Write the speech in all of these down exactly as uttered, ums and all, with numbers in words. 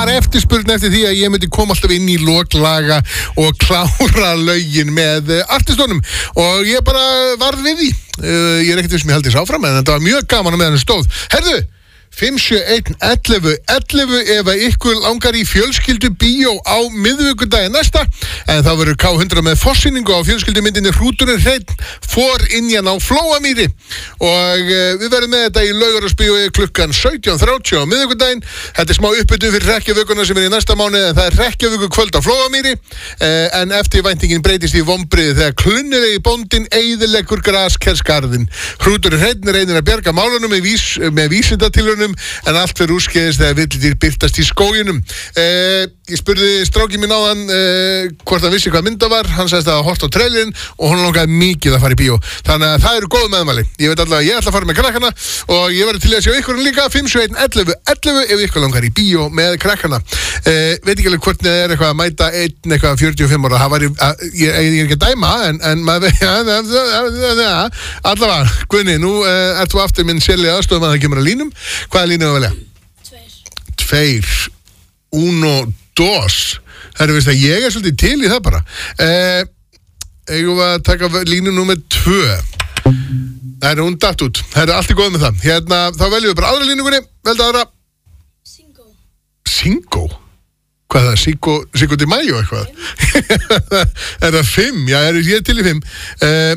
var eftirspurn eftir því að ég myndi koma alltaf inn í loklaga og klára lögin með artistónum og ég bara varð við því. Uh, ég er ekkert við sem ég held þess áfram en þetta var mjög gaman að meðan það stóð. Herðu, fimm sjö eitt ellefu ellefu ef að ykkur langar í fjölskyldu bíó á miðvikudaginn næsta en þá verður K hundrað með forsýningu á fjölskyldumyndinni Hrúturinn hreinn for innjan á Flóamýri og uh, við verðum með þetta í Laugarásbíói klukkan sautján þrjátíu á miðvikudaginn. Þetta er smá uppbytun fyrir hrekkjavökuna sem er í næsta mánuði en það er hrekkjavöku kvöld á Flóamýri uh, en eftirvæntingin breytist í vombriði þegar klunnilegi bóndinn eyðileggur graskersgarðinn. Hrúturinn hreinn reynir að bjarga málunum með, vís, með vísindatilraunum en allt fyrir úrskeiðis þegar villidýr birtast í skóginum. Eh, ég spurði strákinn minn áðan eh, hvort hann vissi hvað mynda var. Hann sagðist að horft á trailerinn og hann langaði mikið að fara í bíó. Þannig að það eru góð meðmæli. Ég veit allavega að ég ætla að fara með krakkana og ég verður til að sjá ykkur líka fimm sjö eitt ellefu ellefu ef ykkur langar í bíó með krakkana. Eh, veit ekki alveg hvort það er eitthvað að mæta einn eitthvað fjörutíu og fimm ára. Það var ég, ég, ég er ekki að dæma en, en maður ja, allavega, Guðni, nú eh, ert þú aftur minn sérlega aðstofum að það kemur að línum. Hvaða línu að velja? Tveir. Tveir. Uno, dos. Það er veist að ég er svolítið til í það bara. Eh, eigum við að taka línu númer tvö. Það er hún datt út. Það er allt í góð með það. Hérna, þá veljum við bara aðra línugunni. Veldu aðra. Singo. Singo? Hvað er það? Singo, Singo de Mayo eitthvað? Er það fimm? Já, er ég til í fimm. Uh,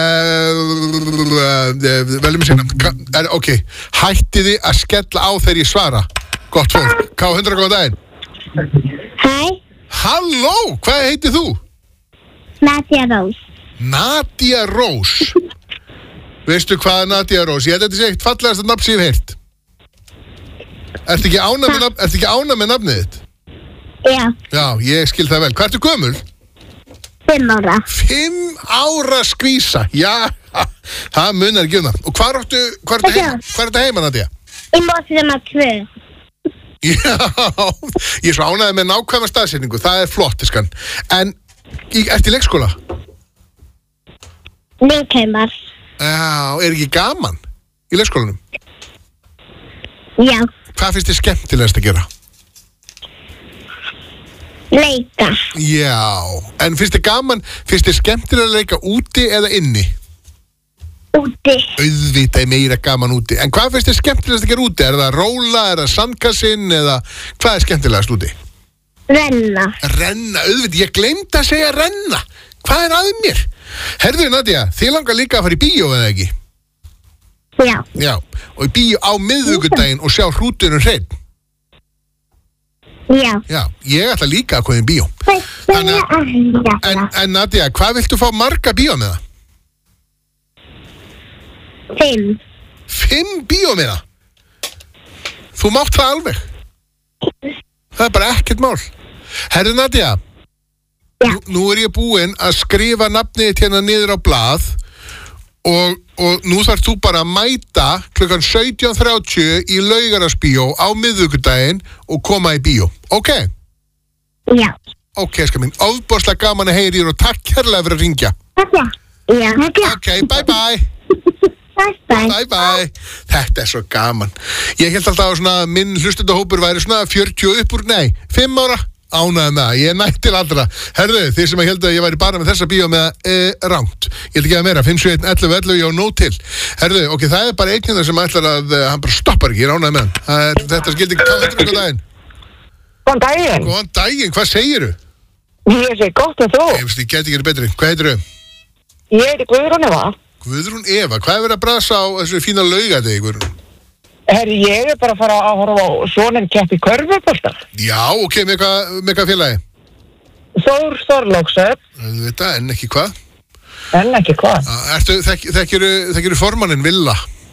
uh, uh, veljum við segna. Ok, hætti þið að skella á þegar ég svara. Gott fólk. K hundrað, góðan daginn. Hæ, Halló, hvað heitir þú? Nadia Rós. Nadia Rós. Veistu hvað er Nadia Rós? Ég held að þetta sé eitt fallegasta nafn sem ég hef heyrt. Ertu ekki ánægð með, nafn, ertu ekki ánægð með nafnið þitt? Já, Já, ég skil það vel. Hvað ertu gömul? fimm ára. Fimm ára skvísa. Já, það munar ekki um það. Og hvað áttu, hvað er þetta heima, hvað er þetta heima, Nadia? Í mótsema tvö. Já, ég er svo ánægð með nákvæma staðsetningu. Það er flott, skan. En, í- ertu í leikskóla? Leikheimar. Já, er ekki gaman í leikskólanum? Já, Hvað finnst þið skemmtilegast að gera? leika. Já, en finnst þið gaman, finnst þið skemmtilega að leika úti eða inni? Úti. Auðvitað er meira gaman úti. En hvað finnst þið skemmtilegast að gera úti? Er það róla, er það sandkassinn eða hvað er skemmtilegast úti? Renna. Renna, auðvitað, ég gleymdi að segja renna. Hvað er að mér? Herðu, Nadia, þið langar líka að fara í bíó eða ekki? Já. Já, og í bíó á miðvikudaginn og sjá Hrúturinn hreinn. Já. Já, ég ætla líka að koma í bíó. Þannig að En, en Nadia, hvað viltu fá marga bíó með það? Fimm. Fimm bíó með það? Þú mátt það alveg. Það er bara ekkert mál. Herðu Nadia, Já. nú, nú er ég búinn að skrifa nafnið þitt hérna niður á blað og, og nú þarf þú bara að mæta klukkan sautján þrjátíu í Laugarásbíó á miðvikudaginn og koma í bíó. Ok? Já. Ok, skal mín. Ofboðslega gaman að heyri þér og takk kærlega fyrir að ringja. Já. Já. Ok, bye bye. Bye bye. Bye bye. Þetta er svo gaman. Ég held alltaf að svona minn hlustendahópur væri svona fjörutíu upp úr, nei, fimm ára. Ánægði með það, ég er nætt til allra. Herðu, þið sem að held að ég væri bara með þessa bíó með það e, rangt. Ég held ekki að meira, fimm sjö eitt ellefu ellefu, ég á nóg til. Herðu, ok, það er bara einnið sem ætlar að, uh, hann bara stoppar ekki, ég er ánægði með hann. Uh, þetta skildi ekki, hvað þetta er daginn? Góðan daginn. Góðan daginn, hvað segiru? Ég segi gott en þú. Ég veist, ég geti ekki verið betri. Hvað heitirðu? Ég heiti Guðrún Eva. Guðrún Eva, hvað er verið að brasa á þessu fína laugadegi, Guðrún? Herri, ég er bara að fara að horfa á sonin keppi körfubolta. Já, ok, með hvað, með hvað félagi? Þór Þorlóksöf, Þetta, en ekki hvað? en ekki hvað. Ertu, þek, þekkiru, þekkiru formanninn Villa?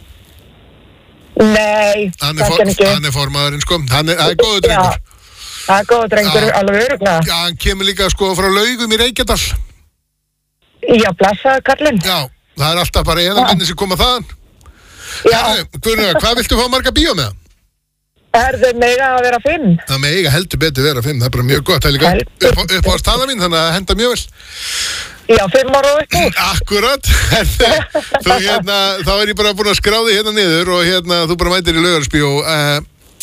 Nei, Hann er, það for, er ekki. hann er formaðurinn, sko. Hann er, það er góður drengur. Já, það er góður drengur, Já. alveg öruglega. Já, hann kemur líka, sko, frá Laugum í Reykjadal. Já, blessaði kallinn. Já, það er alltaf bara eða minni sem koma þaðan. Já, Guðrún, hvað viltu fá marga bíó með það? herðu mega að vera fimm. Það með eiga heldur betur vera fimm, það er bara mjög gott. Það er líka Heldur. upp, upp á að staða mín, þannig að það henda mjög vel. Já, fimm ára og upp úr. Akkurat. Þú, hérna, þá er ég bara búin að skrá þig hérna niður og hérna, þú bara mætir í Laugarásbíó. Uh,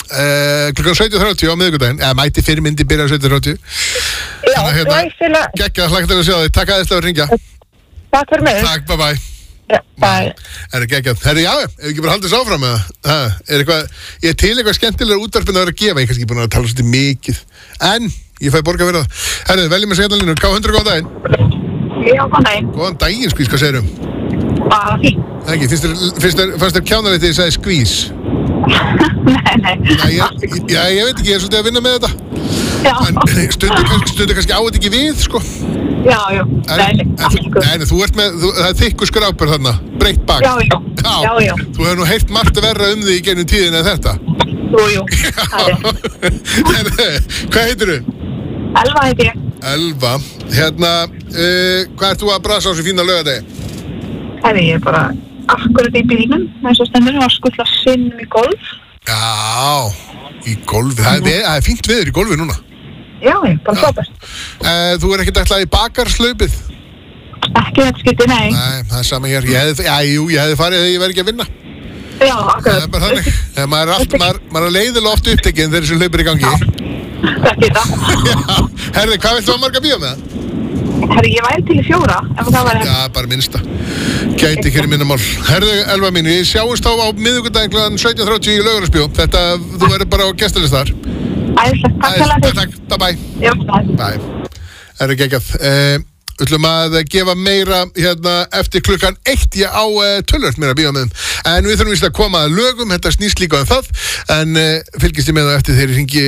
uh, klukkan sautján þrjátíu á miðvikudaginn, eða mæti fyrir myndi byrja sautján þrjátíu. Já, glæsilega. Geggjað, hlakka til að sjá þig, takk aðeins að ringja. Takk fyrir mig. Takk, bye bye. Já, bye. Er það geggjað? Herri, já, ef ekki bara haldið þess áfram með það. Er eitthvað, ég er til eitthvað skemmtilegur útvarpinn að vera að gefa, ég er kannski búin að tala svolítið mikið. En, ég fæ borga fyrir það. Herri, veljum að segja þetta línu, K hundrað góðan daginn. Já, góðan daginn. Góðan daginn, skvís, hvað segirðu? Bara fín. Það ekki, finnst þér, finnst þér, fannst þér kjánalegt þegar ég sagði skvís? Nei, nei. Já, ég, já, ég veit ekki, ég er svolítið að vinna með þetta. Já. En stundur kannski, stundur kannski á þetta ekki við, sko. Já, já. En, Nei, nei. en, þú- nei, nei, þú ert með, þú, það er þykku skrápur þarna, breytt bak. Já, já. Já, Já, já. Þú hefur nú heyrt margt verra um þig í gennum tíðin en þetta. Jú, jú. Það er. Herðu, hvað heitirðu? Elva heiti ég. Elva. Hérna, uh, hvað ert þú að brasa á þessu fína laugardegi? Herri, ég er bara akkurat í bílnum. eins og stendur, var skuttla sinnum í golf. Já, í golfi. Það er, ve- það er fínt veður í golfi núna. Já, ég, bara frábært. Uh, þú er ekkert ætlað í bakarslaupið? Ekki þetta skipti, nei. Nei, það er sama hér. Ég hefði, já, jú, ég hefði farið þegar ég verði ekki að vinna. Já, Það akkurat. er bara þannig. Þegar maður er, allt, maður, maður er leiðilega oft upptekinn þegar þessu hlaupir í gangi. Takk í það. Já. Herði, hvað viltu að marga bíó með það? Herri, ég væri til í fjóra, ef það væri. Já, bara minnsta. Gæti ekki í minna mál. Herðu, Elva mín, við sjáumst þá á miðvikudaginn klukkan sautján þrjátíu í Laugarnesbíó. Þetta, þú verður bara á gestalist þar. Æðislegt, takk fyrir Takk, takk, bye bye. Já, takk. Bye. Herðu, geggjað. Uh, Við ætlum að gefa meira hérna eftir klukkan eitt ég á uh, tölvöld meira bíó með þeim. En við þurfum víst að koma að lögum, þetta snýst líka um það. En uh, fylgist ég með það eftir þegar ég hringi